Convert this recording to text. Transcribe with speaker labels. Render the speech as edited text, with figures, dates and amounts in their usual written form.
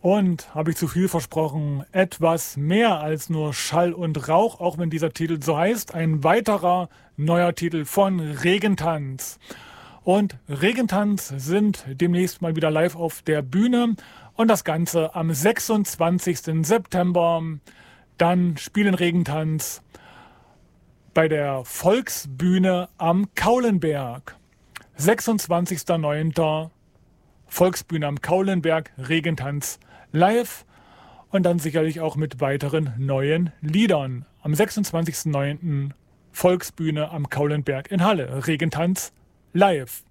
Speaker 1: Und, habe ich zu viel versprochen, etwas mehr als nur Schall und Rauch, auch wenn dieser Titel so heißt, ein weiterer neuer Titel von Regentanz. Und Regentanz sind demnächst mal wieder live auf der Bühne und das Ganze am 26. September. Dann spielen Regentanz bei der Volksbühne am Kaulenberg. 26.09. Volksbühne am Kaulenberg, Regentanz live und dann sicherlich auch mit weiteren neuen Liedern. Am 26.09. Volksbühne am Kaulenberg in Halle, Regentanz live.